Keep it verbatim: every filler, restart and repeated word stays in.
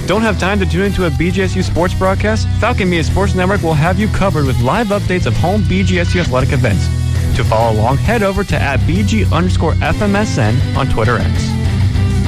Don't have time to tune into a B G S U sports broadcast? Falcon Media Sports Network will have you covered with live updates of home B G S U athletic events. To follow along, head over to at BG underscore FMSN on Twitter X.